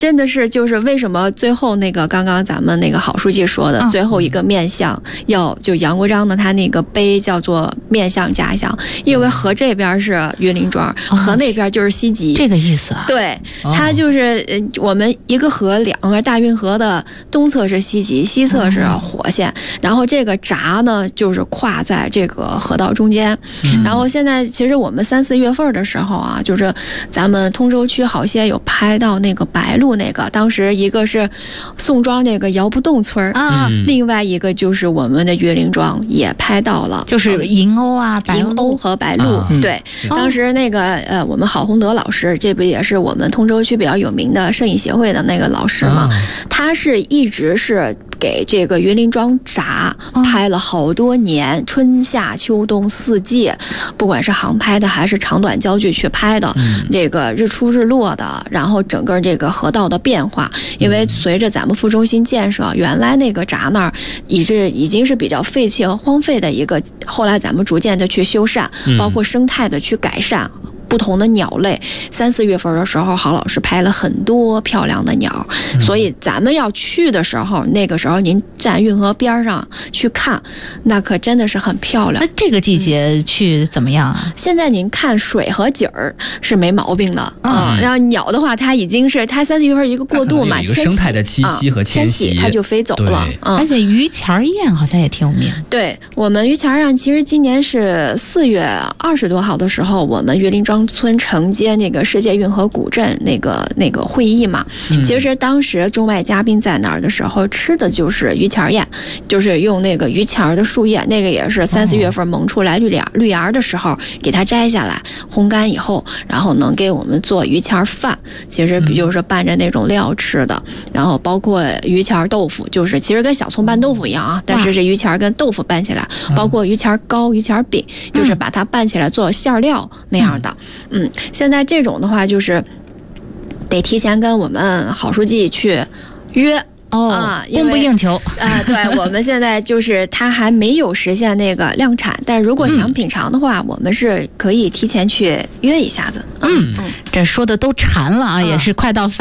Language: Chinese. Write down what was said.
真的是就是为什么最后那个刚刚咱们那个郝书记说的最后一个面向就杨国璋的他那个碑叫做面向家乡，因为河这边是榆林庄，河那边就是西集， 这个意思啊？ 对，它就是我们一个河两边，大运河的东侧是西集，西侧是火线，然后这个闸呢就是跨在这个河道中间。然后现在其实我们3、4月份的时候啊，就是咱们通州区好些有拍到那个白鹿那个，当时一个是宋庄这个窑不洞村啊，另外一个就是我们的榆林庄也拍到了， 就是银鸥啊、 银鸥和白鹿。对，当时那个我们郝洪德老师，这不也是我们通州区比较有名的摄影协会的那个老师嘛？他是一直是给这个榆林庄闸拍了好多年，春夏秋冬4季，不管是航拍的还是长短焦距去拍的，这个日出日落的，然后整个这个河道的变化。因为随着咱们副中心建设，原来那个闸那儿已经是比较废弃和荒废的一个，后来咱们逐渐的去修缮，包括生态的去改善。不同的鸟类，3、4月份的时候，郝老师拍了很多漂亮的鸟，所以咱们要去的时候，那个时候您站运河边上去看，那可真的是很漂亮。 那这个季节去怎么样啊？ 现在您看水和景儿是没毛病的啊。然后鸟的话，它已经是它3、4月份一个过渡嘛， 有一个生态的栖息和迁徙， 它就飞走了。 而且榆钱宴好像也挺有名。 对，我们榆钱宴其实今年是4月20多号的时候，我们榆林庄村承接那个世界运河古镇那个会议嘛。其实当时中外嘉宾在那儿的时候吃的就是榆钱宴，就是用那个榆钱的树叶，那个也是3、4月份萌出来绿芽的时候给它摘下来烘干以后，然后能给我们做榆钱饭，其实就是拌着那种料吃的。然后包括榆钱豆腐，就是其实跟小葱拌豆腐一样啊，但是这榆钱跟豆腐拌起来，包括榆钱糕、榆钱饼，就是把它拌起来做馅料那样的。现在这种的话，就是得提前跟我们郝书记去约。 供不应求对，我们现在就是它还没有实现那个量产，但如果想品尝的话，我们是可以提前去约一下子。 这说的都馋了啊，也是快到饭